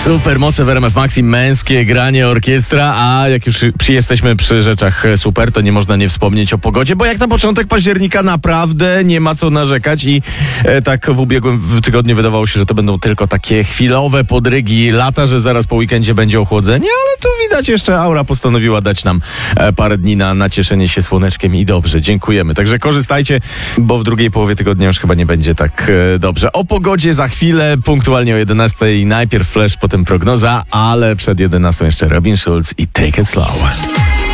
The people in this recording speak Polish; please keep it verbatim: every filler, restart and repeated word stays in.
Super moce w R M F Maxim, męskie granie, orkiestra, a jak już przy, jesteśmy przy rzeczach super, to nie można nie wspomnieć o pogodzie, bo jak na początek października naprawdę nie ma co narzekać i e, tak w ubiegłym tygodniu wydawało się, że to będą tylko takie chwilowe podrygi lata, że zaraz po weekendzie będzie ochłodzenie, ale tu widać jeszcze aura postanowiła dać nam e, parę dni na nacieszenie się słoneczkiem i dobrze, dziękujemy. Także korzystajcie, bo w drugiej połowie tygodnia już chyba nie będzie tak e, dobrze. O pogodzie za chwilę, punktualnie o jedenastej, najpierw flash, potem prognoza, ale przed jedenastą jeszcze Robin Schulz i Take It Slow.